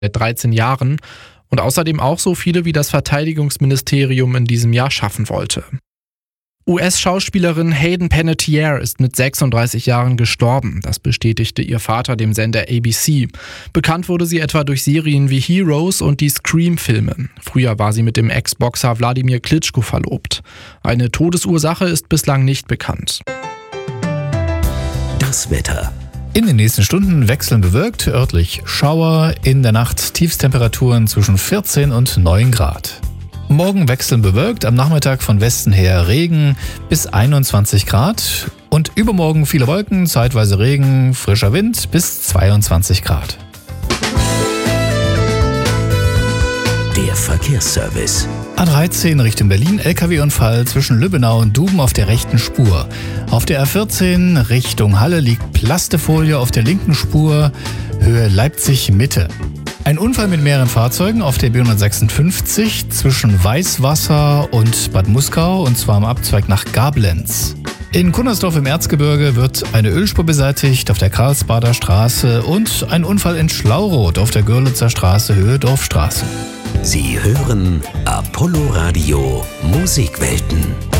seit 13 Jahren und außerdem auch so viele, wie das Verteidigungsministerium in diesem Jahr schaffen wollte. US-Schauspielerin Hayden Panettiere ist mit 36 Jahren gestorben. Das bestätigte ihr Vater dem Sender ABC. Bekannt wurde sie etwa durch Serien wie Heroes und die Scream-Filme. Früher war sie mit dem Ex-Boxer Wladimir Klitschko verlobt. Eine Todesursache ist bislang nicht bekannt. Das Wetter. In den nächsten Stunden wechseln bewölkt, örtlich Schauer, in der Nacht Tiefstemperaturen zwischen 14 und 9 Grad. Morgen wechseln bewölkt, am Nachmittag von Westen her Regen bis 21 Grad und übermorgen viele Wolken, zeitweise Regen, frischer Wind bis 22 Grad. Der Verkehrsservice. A13 Richtung Berlin, LKW-Unfall zwischen Lübbenau und Duben auf der rechten Spur. Auf der A14 Richtung Halle liegt Plastefolie auf der linken Spur, Höhe Leipzig-Mitte. Ein Unfall mit mehreren Fahrzeugen auf der B156 zwischen Weißwasser und Bad Muskau, und zwar am Abzweig nach Gablenz. In Kunnersdorf im Erzgebirge wird eine Ölspur beseitigt auf der Karlsbader Straße und ein Unfall in Schlauroth auf der Görlitzer Straße Höhe Dorfstraße. Sie hören Apollo Radio Musikwelten.